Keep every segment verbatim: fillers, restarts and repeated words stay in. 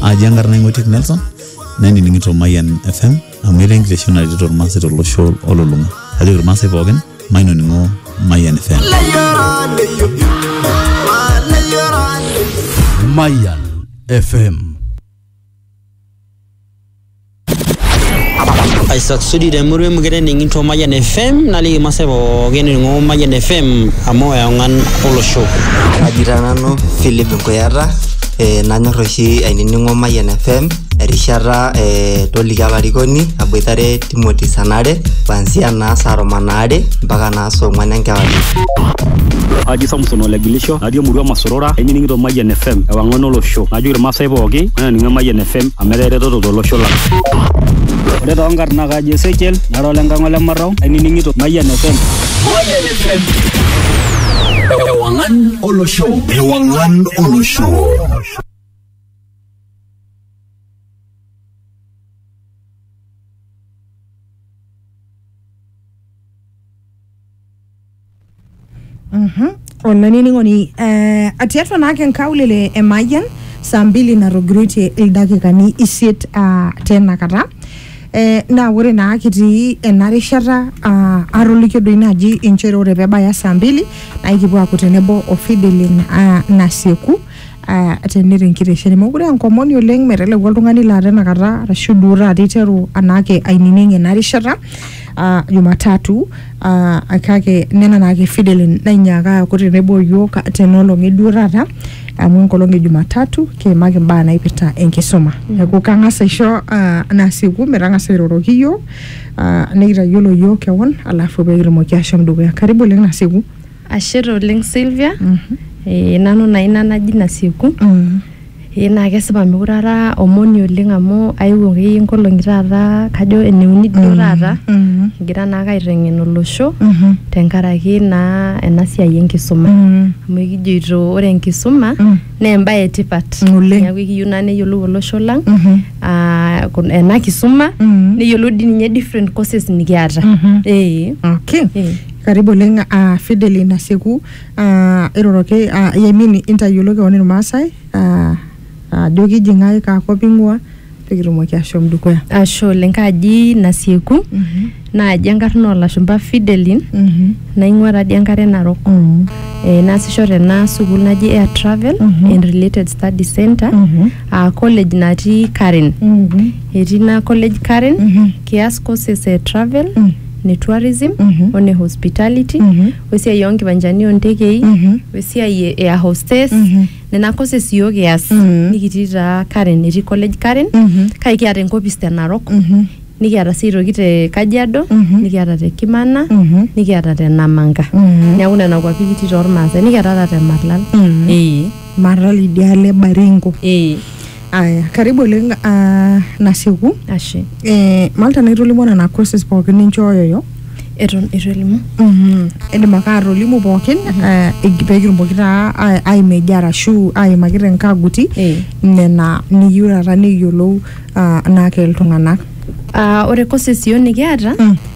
ajangar na ngotik Nelson nani ningito Mayan F M amire nkitesho na rito Masai to losho ololunga ajo Masai pogen maino ningo Mayan F M Mayan F M I succeeded in Murim getting into Mayan F M, Nali Masebo getting on Mayan F M, Amoya on Olo Show. Ajiranano Philip Nkoyara, Nanoroshi, and Ningo Mayan F M, Rishara, Toliga Varigoni, Abutare, Timothy Sanade, Pansiana Saromanade, Baganaso, Manankavali. Aji Samson Olegilisho, Adio Murua Masorora, meaning to Mayan F M, Awangono Show, Aju Masebo, and Mayan F M, America to the Losho. Ore tongar naga Jesekiel narolenga ngole marau ainingi to Mayan F M Mayan F M Ewangan Olo Show Ewangan Olo Show Mhm onanini ngoni eh atiatwa nake nkaulele e Mayan saa mbili na rogruti ildakikani isiet uh, tena kata eh, na ore na kiti enarishata uh, arolikyo doi naji inchere ore pebaya saa mbili na ikipuo akutenebo o Fidelin uh, Nasieku uh, tenere nkitesheni mokure enkomoni oleng meteleku oltung'ani laa tena kata arashu duo taata iteru anake ainining enarishata uh, Jumatatu uh, kake nena nake Fidelin nainyaka kutenebo yiok tenolong'i duo taata amu nkolongi Jumatatu kiimaki mbaa naipirta enkisuma. Neeku kang'asa aisho uh, Nasieku metang'asa airoroki yiok uh, nikitayiolo yiok kewon alafu peekitumoki ashom dukuya. Karibu oleng Nasieku. Ashe oleng Sylvia. Mhm. Eh nanu na ina naji Nasieku. Mhm. Eh na kesipa mikurara omoni oleng amu aewuo ake nkolongi taata kajo eneuni duo taata. Mhm. Kigira naa aiteng'en olosho Mhm. tenkaraki naa ena siai enkisuma. Mhm. Amu kijoito ore enkisuma naa embaye etipat. Neeku kiyieu naa neyiolou olosho lang ah ena kisuma neyiolou dii ninye different courses nikiata. Eh. Okay. Karibu oleng uh, Fidelin Nasieku uh, iroroke uh, yemini interview kewon irmaasai uh, ajo kijing'ai kaakop ing'ua pikitumoki ashom dukuya. Ashe oleng kaji Nasieku naaji enkarna olashumba Fidelin naing'ua taadii enkare Narok. Eh naasisho tena sukuul naji Air Travel and Related Study Center uh, college natii Karen. Etii ina college Karen kias courses e travel ne tourism mm-hmm. one hospitality mm-hmm. wesiai onkiwanjani ontekei mm-hmm. wesiai ya hostess mm-hmm. nena courses yiok kias mm-hmm. nikitii taa Karen etii college Karen mm-hmm. kai kiata enkopis te Narok mm-hmm. nikiata sii aitoki te Kajiado mm-hmm. nikiata te Kimana mm-hmm. nikiata te Namanga mm-hmm. neeku nena kwapi kitii tormaasai nikiata taa te Marlal mm-hmm. eh Marlal idiale Baringo eh aya karibu oleng uh, Nasieku. Ashe. Eh malta naitolimu nena courses pookin ninchooyo yo eton etolimu mhm edim ake atolimu pookin eh peekitumoki taa aimejia arashu aimaki tenkaguti nena niyieu taata neyiolou naake iltung'anak. Ah ore courses yiok nikiata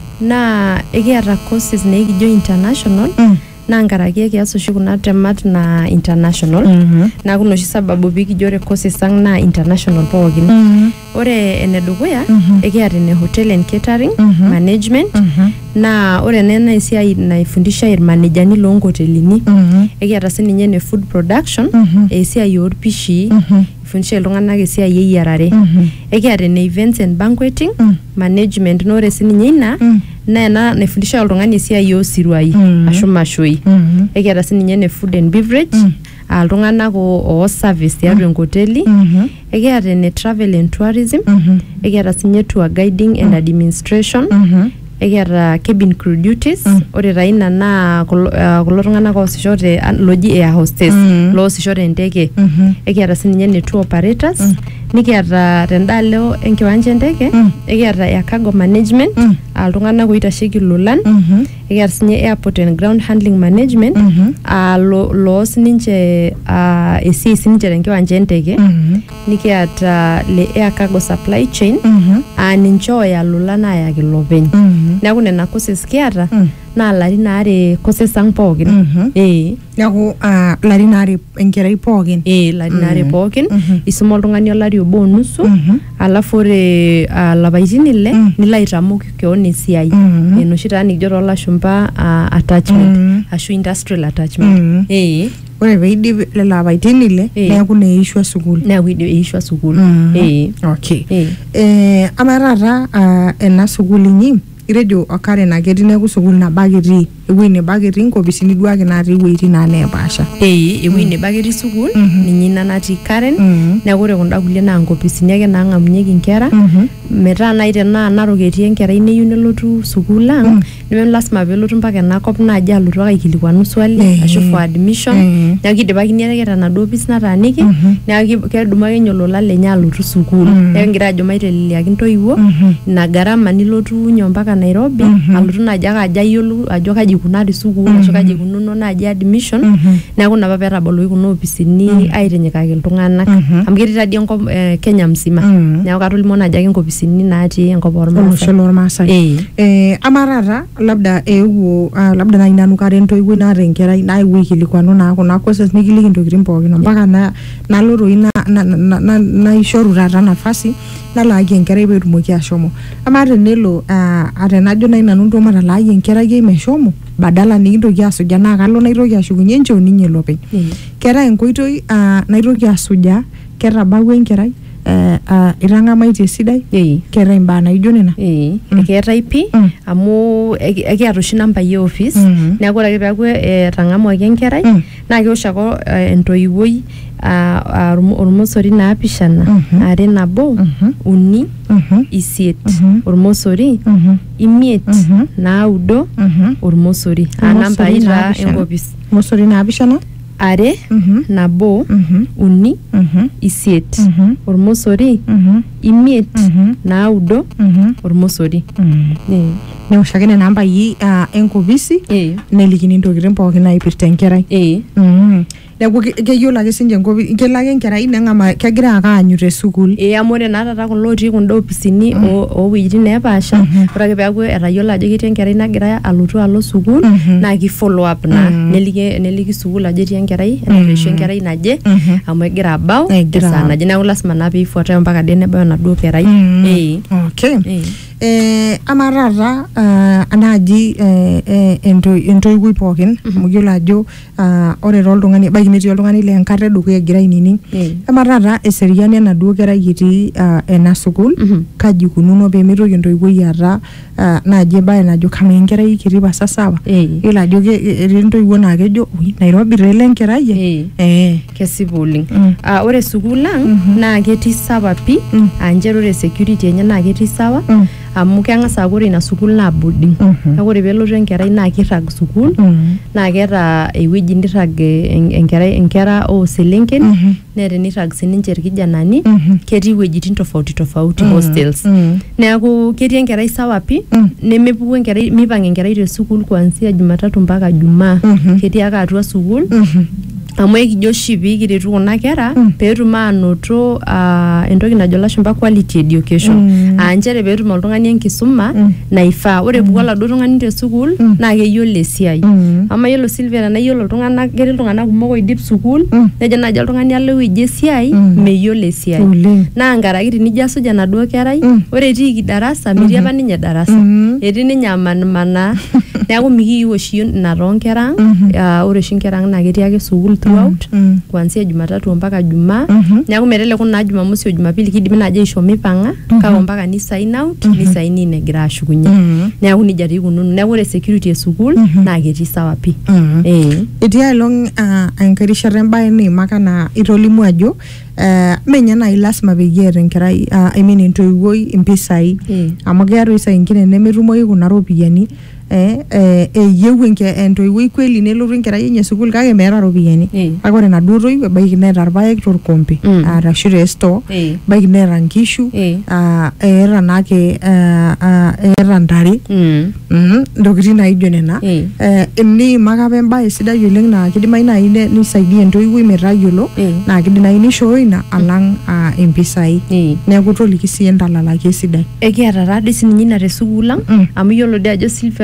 naa ekiata courses naikijo international na nkaraki kias oshi kuna temat na international mm-hmm. na kuna oshi sababu pikijo ore courses ang na international pookin mm-hmm. ore ene dukuya mm-hmm. ekiata ne hotel and catering mm-hmm. management mm-hmm. na ore nena esiai naifundisha irmanejani loonkotelini mm-hmm. ekiata sininye ne food production mm-hmm. esiai orpishi mm-hmm. ifundisha iltung'anak esiai eyiarare mm-hmm. ekiata ne events and banqueting mm-hmm. management no ore sininye ina mm-hmm. na ena naifundisha oltung'ani esiai osiruai mm-hmm. ashu mashoi mm-hmm. ekiata sininye ne food and beverage mm-hmm. iltung'anak o service tiatua enkoteli mm-hmm. ekiata ne travel and tourism mm-hmm. ekiata sininye tour guiding mm-hmm. and administration mm-hmm. ekiata cabin crew duties mm. ore taa ina naa kulo, uh, kulo tung'anak oosisho te loji air hostess mm. loosisho tenteke mm-hmm. ekiata sininye ne tour operators mm. nikiata tendaalo enkiwanja enteke mm. ekiata air cargo management mm. iltung'anak oitasheki lolan mm-hmm. ekiata sininye airport and ground handling management mm-hmm. uh, lo, loos ninche uh, esiai sininche tenkiwanja enteke mm-hmm. nikiata le air cargo supply chain mm-hmm. uh, ninche oya lolan ayaki lopeny mm-hmm. neeku nena courses kiata mm. naa larin aare courses ang pookin Mhm. eh neeku ah, larin aare enkerai pookin eh larin aare pookin isuma oltung'ani olari obo onusu Mhm. alafu ore ah, lapaitin ile Mm. nilo aitamok keon esiai Mhm. enoshi taa nikijo toolashumba ah, attachment Mhm. ashu industrial attachment Mhm. eh ore peidip lelo apaitin ile Eh. neeku neishwa sukuul neeku idi- eishwa sukuul Mhm. eh okay eh eh ama taata ah, ena sukuul inyi itejo okare naa ketii neeku sukuul nabo ake etii ewuei nebo ake etii nkopisini duake natii iwueitin naa neepaasha eh ewuei nebo ake etii sukuul Mhm. ninye ina natii Karen Mhm. neeku ore kunda kulie naa nkopisini ake naang'amunyeki nkera Mhm. metaa nai tenaa Narok etii enkerai neyieu nelotu sukuul ang neme lasima peelotu mpaka enakop naaji alotu ake aikilikuanu swali Eh. ashu for admission Eh. neeku kidipakini ake tenaduo opis nataaniki Mhm. neeku kedumu ake ninye olola lenye alotu sukuul Mhm. neeku kigira ajo maiteleliaki ntoiwuo Mhm. ina gharama nilotu nyoo mpaka Nairobi Mhm. alotu naaji ake ajo ayiolou ajo kaji ikunari sukuul ashu kaji ikununo naaji admission Mhm. neeku ina apa peetaboloki kuna opisini aitinyikaki iltung'anak Mhm. amu ketii tadii enkop eh, Kenya mzima Mhm. neeku katolimuo naaji ake nkopisini natii enkop olosho ormaasai lormaasai eh eh ama taata labda eewuo ah, labda nai nanu kare entoiwuoi naata enkerai naewuo aikilikuanu naa kuna courses nikiliki ntokitin pookin mpaka na nalo toi na- na- na- na- naishoru taata nafasi nalaaki enkerai peetumoki ashomo ama tenelo ah, ah, tenajo nai nanu nto matalaaki enkerai ai meshomo badala nikintoki asujaa naa kalo naitoki ashukunye nchoo ninye lopeny eh keetae enkoitoi ah, naitoki asujaa ketabawua enkerai eh, ah, itang'amaitie esidai eh keetae imbaa naijo nena eh keetai pii Mm. amu eki- ekiata oshi nambai e office Mhm. neeku ore ake peeku etang'amuaki enkerai Mm. naa kewosh ake eh, entoiwuoi ah, ah, ormo- ormosori naapishana Mhm. are nabo Mhm. uni Mhm. isiet Mhm. ormosori Mhm. imiet Mhm. naudo Mhm. ormosori aa Ormosori nambai taa naapishana. enkopis mosori naapishana are Mhm. nabo Mhm. uni Mhm. isiet Mhm. ormosori Mhm. imiet Mhm. naudo Mhm. ormosori Mhm. eh newosh ake nena ambai ah, enkopisi eh nelikini ntokitin pookin naipirta enkerai eh Mhm. neeku ke- keyiolo ake sinche enkopi kelo ake enkerai neng'ama kegira ake aanyu tesukuul eh amu ore naa taata kulo otii kunda opisini oo- oowuejitin neepaasha ore ake peeku etayiolo ajo ketii enkerai nagira alotu alo sukuul Mhm. naa ki follow up naa Mhm. neliki neliki sukuul ajo etii enkerai etareshu enkerai naje Mhm. amu egira abau Egira esaa abau. naje neeku lasima naa piifuatayo mpaka de nebau enaduo kerai Mhm. eh okay eh eh ama taata ah, naaji eh, eh, entoi- entoiwuoi pookin amu yiolo ajo ah, ore toltung'ani ebaiki netii oltung'ani le enkata edukuya egira ainining eh ama taata eseriani enaduo kerai etii ah, ena sukuul Mhm. kaji ikununo peemitoki entoiwuoi aata ah, naaji ebaye najo kamaa enkerai kiti pasa sawa eh yiolo ajo ke- etii ntoiwuo naa kejo "Ui, Nairobi taa ele enkerai e?" eh eh kesipa oleng Mm. Ah, ore sukuul ang naa ketii sawa pii Mm. aa nchere ore security enye naa ketii sawa Mm. amu keng'as aaku ore ina sukuul naa boarding Mhm. neeku ore peelotu enkerai naa kirrag sukuul Mhm. naa keeta ewueji nirrag eh, en- enkerai enkera ooselenken Mhm. neeta enirrag sininche irkijanani Mhm. ketii iwuejitin tofauti tofauti hostels Mhm. neeku ketii enkerai sawa pii Mm. nemepuku enkerai mipang enkerai te sukuul kuanzia Jumatatu mpaka Jumaa Mhm. ketii ake atua sukuul Mhm. amu ekijo oshi piikiretu kuna kera Mm. peetum aanoto ah, entoki najo lashumba quality education Mm. aa nchere peetum oltung'ani enkisuma Mm. naifaa ore epuku oladuo tung'ani te sukuul Mm. naa keyiolo esiai Mm. amu yiolo Sylvia tenaa yiolo iltung'anak ketii iltung'anak kumok oidip sukuul Mm. nejo naaji oltung'ani alo ewueji esiai Mm. meyiolo esiai Oleng. naa nkaraki tenijo asuj enaduo kerai Mm. ore etiiki darasa metii apa ninye darasa Mhm. etii ninye amanmanaa neeku mikiyieu oshi ina toonkera ang Mhm. Ah, ore oshi nkera ang naa ketii ake sukuul throughout Mm. kuanzia Jumatatu mpaka Jumaa Mhm. neeku meteleku naa Jumamosi o Jumapili kidimi naaji aisho mipang'a kake mpaka ni sign out ni sign in egira ashukunye Mhm. neeku nejia tii ikununo neeku ore security e sukuul Mhm. naa ketii sawa pii Mhm. eh etii aelong ah, enkai rishata embaye niimaka naa itolimu ajo eh, menye naaji lasima peyie eeta enkerai ah, I mean entoiwuoi impisai eh amu keetae sai ingine nemetumoyu kuna ropiyiani eh, eh, eyieu enke entoiwuoi kweli nelotu enkerai enye sukuul kake meeta ropiyiani eh kake ore enaduo toiwuo ebaiki neeta irpaek torkombe Mm. arashu te store eh ebaiki neeta nkishu eh ah, eeta naake ah, ah, eeta ntare mm mhm, ntokitin naijo nena eh eh, niimaka apa embaye sidai oleng naa kidimayu naaji ne- nisaidia entoiwuoi metayiolo eh naa kidimayu nishooyo ina alang ah, impisai eh neeku toliki siiyie ntalalaki esidai ekiata taadoi sininye ina te sukuul ang Mm. amu yiolo dii ajo Sylvia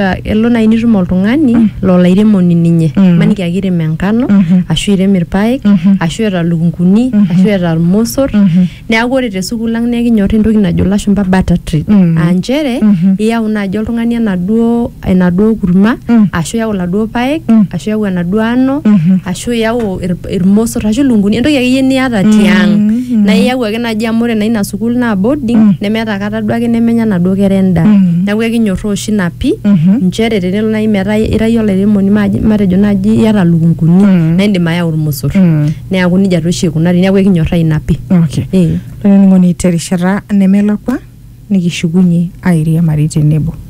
ata elo na initum oltung'ani lo lairemoni ninye maniki akirem enkano ashu irem irpaek ashu eta lukunguni ashu eta irmosor neeku ore te sukul lang naa kinyorri entoki najo lashumba barter trade aa nchere iyau naaji oltung'ani enaduo enaduo kurma ashu iyau laduo paek ashu iyau enaduo ano ashu iyau irmosor ashu lukunguni entoki akeyie niata tiang na iyau ake naaji amu ore naa ina sukul naa boarding nemeeta kata duo ake nemenya naduo kera endaa neeku ekinyorraa oshi ina pi nchere tenelo naaji metaa ira iyie olairemoni matejo naaji iyata lukunguni naa indim ayau irmosor neeku nijia too oshi ikunari neeku ekinyorraa ina pi. Okay. Olainining'oni terishata nemelakwa nikishukunye airiamari tenebo.